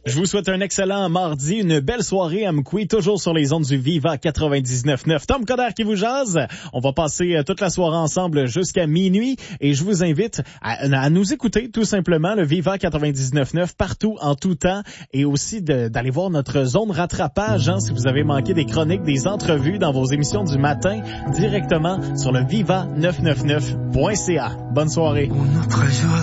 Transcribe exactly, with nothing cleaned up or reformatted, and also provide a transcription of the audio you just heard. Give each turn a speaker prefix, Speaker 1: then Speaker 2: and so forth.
Speaker 1: Je vous souhaite un excellent mardi, une belle soirée à Mkoui, toujours sur les ondes du Viva quatre-vingt-dix-neuf neuf. Tom Coder qui vous jase. On va passer toute la soirée ensemble jusqu'à minuit et je vous invite à, à nous écouter tout simplement, le Viva quatre-vingt-dix-neuf neuf partout, en tout temps, et aussi de, d'aller voir notre zone rattrapage, hein, si vous avez manqué des chroniques, des entrevues dans vos émissions du matin, directement sur le viva neuf cent quatre-vingt-dix-neuf point c a. Bonne soirée.